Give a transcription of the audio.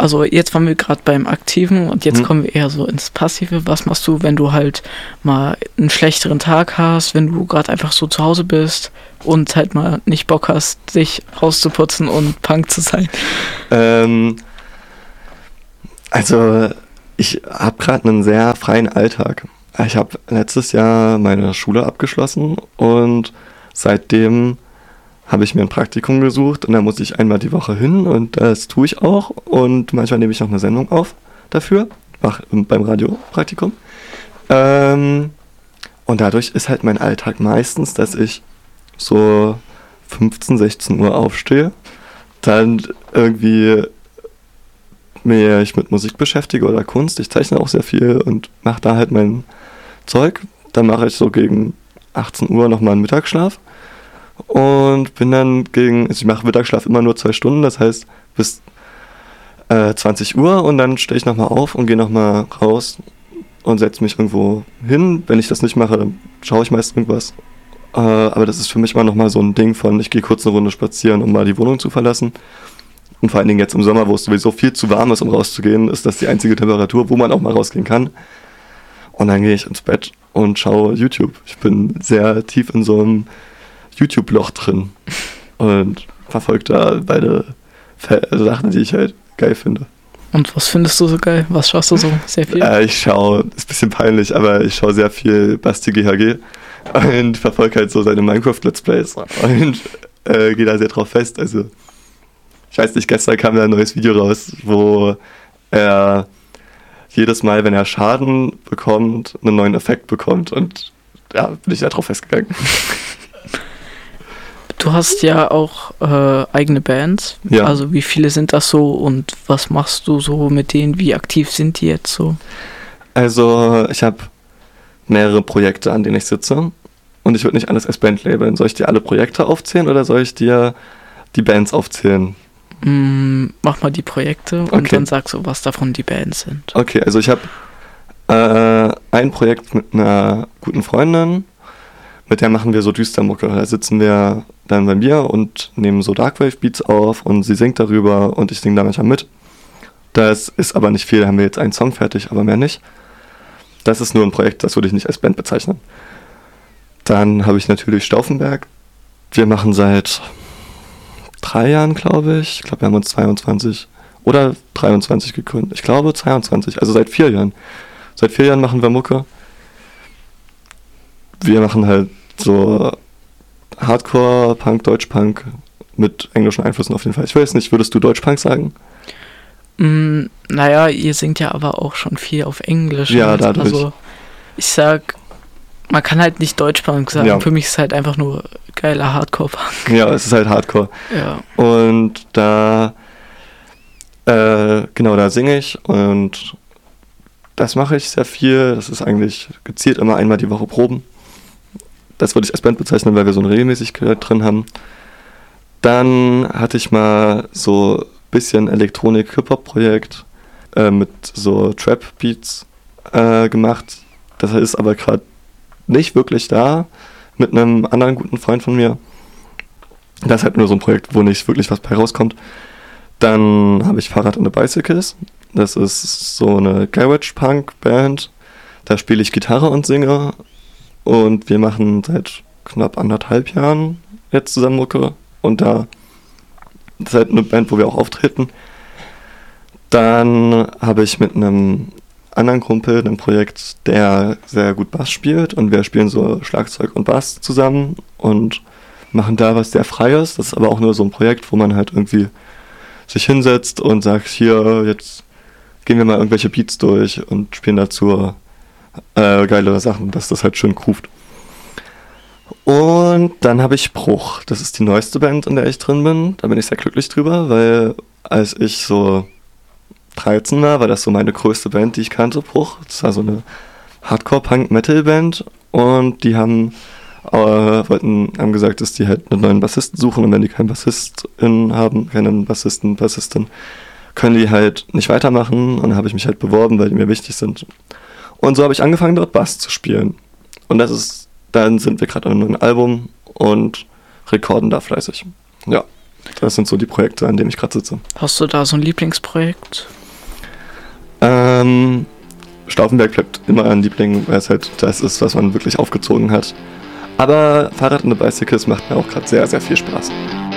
Also jetzt waren wir gerade beim Aktiven und jetzt kommen wir eher so ins Passive. Was machst du, wenn du halt mal einen schlechteren Tag hast, wenn du gerade einfach so zu Hause bist und halt mal nicht Bock hast, dich rauszuputzen und Punk zu sein? Also ich habe gerade einen sehr freien Alltag. Ich habe letztes Jahr meine Schule abgeschlossen und seitdem habe ich mir ein Praktikum gesucht und da muss ich einmal die Woche hin und das tue ich auch und manchmal nehme ich noch eine Sendung auf dafür, beim Radiopraktikum. Und dadurch ist halt mein Alltag meistens, dass ich so 15, 16 Uhr aufstehe, dann irgendwie mich mit Musik beschäftige oder Kunst. Ich zeichne auch sehr viel und mache da halt mein Zeug. Dann mache ich so gegen 18 Uhr nochmal einen Mittagsschlaf und bin dann ich mache Mittagsschlaf immer nur 2 Stunden, das heißt bis 20 Uhr und dann stehe ich nochmal auf und gehe nochmal raus und setze mich irgendwo hin. Wenn ich das nicht mache, dann schaue ich meist irgendwas. Aber das ist für mich immer nochmal so ein Ding von, ich gehe kurz eine Runde spazieren, um mal die Wohnung zu verlassen. Und vor allen Dingen jetzt im Sommer, wo es sowieso viel zu warm ist, um rauszugehen, ist das die einzige Temperatur, wo man auch mal rausgehen kann. Und dann gehe ich ins Bett und schaue YouTube. Ich bin sehr tief in so einem YouTube-Loch drin und verfolge da beide Sachen, die ich halt geil finde. Und was findest du so geil? Was schaust du so sehr viel? Ich schaue, ist ein bisschen peinlich, aber ich schaue sehr viel Basti GHG und verfolge halt so seine Minecraft-Let's Plays und gehe da sehr drauf fest. Also ich weiß nicht, gestern kam da ein neues Video raus, wo er jedes Mal, wenn er Schaden bekommt, einen neuen Effekt bekommt und ja, bin ich da drauf festgegangen. Du hast ja auch eigene Bands, ja. Also wie viele sind das so und was machst du so mit denen, wie aktiv sind die jetzt so? Also ich habe mehrere Projekte, an denen ich sitze und ich würde nicht alles als Band labeln. Soll ich dir alle Projekte aufzählen oder soll ich dir die Bands aufzählen? Mach mal die Projekte und dann sag so, was davon die Bands sind. Okay, also ich habe ein Projekt mit einer guten Freundin, mit der machen wir so Düstermucke. Da sitzen wir dann bei mir und nehmen so Darkwave-Beats auf und sie singt darüber und ich singe da manchmal mit. Das ist aber nicht viel, da haben wir jetzt einen Song fertig, aber mehr nicht. Das ist nur ein Projekt, das würde ich nicht als Band bezeichnen. Dann habe ich natürlich Stauffenberg. Wir machen seit 3 Jahren, glaube ich. Ich glaube, wir haben uns 22 oder 23 gegründet. Ich glaube 22, also seit 4 Jahren. Seit 4 Jahren machen wir Mucke. Wir machen halt so Hardcore, Punk, Deutschpunk mit englischen Einflüssen auf jeden Fall. Ich weiß nicht, würdest du Deutschpunk sagen? Naja, ihr singt ja aber auch schon viel auf Englisch. Ja, dadurch. Also ich sag, man kann halt nicht Deutschpunk sagen. Ja. Für mich ist es halt einfach nur geiler Hardcore-Punk. Ja, es ist halt Hardcore. Ja. Und da da singe ich und das mache ich sehr viel. Das ist eigentlich gezielt immer einmal die Woche Proben. Das würde ich als Band bezeichnen, weil wir so eine Regelmäßigkeit drin haben. Dann hatte ich mal so ein bisschen Elektronik-Hip-Hop-Projekt mit so Trap-Beats gemacht. Das ist aber gerade nicht wirklich da, mit einem anderen guten Freund von mir. Das ist halt nur so ein Projekt, wo nicht wirklich was bei rauskommt. Dann habe ich Fahrrad und the Bicycles. Das ist so eine Garage-Punk-Band. Da spiele ich Gitarre und singe. Und wir machen seit knapp 1,5 Jahren jetzt zusammen Mucke. Und das ist halt eine Band, wo wir auch auftreten. Dann habe ich mit einem anderen Kumpel ein Projekt, der sehr gut Bass spielt. Und wir spielen so Schlagzeug und Bass zusammen und machen da was sehr Freies. Das ist aber auch nur so ein Projekt, wo man halt irgendwie sich hinsetzt und sagt, hier, jetzt gehen wir mal irgendwelche Beats durch und spielen dazu geile Sachen, dass das halt schön groovt. Und dann habe ich Bruch. Das ist die neueste Band, in der ich drin bin. Da bin ich sehr glücklich drüber, weil als ich so 13 war das so meine größte Band, die ich kannte, Bruch. Das war so eine Hardcore-Punk-Metal-Band und die haben gesagt, dass die halt einen neuen Bassisten suchen und wenn die keinen Bassistin haben, keinen Bassistin, können die halt nicht weitermachen und dann habe ich mich halt beworben, weil die mir wichtig sind. Und so habe ich angefangen, dort Bass zu spielen. Und dann sind wir gerade an einem neuen Album und rekorden da fleißig. Ja, Das sind so die Projekte, an denen ich gerade sitze. Hast du da so ein Lieblingsprojekt? Stauffenberg bleibt immer ein Liebling, weil es halt das ist, was man wirklich aufgezogen hat. Aber Fahrrad und Bicycles macht mir auch gerade sehr, sehr viel Spaß.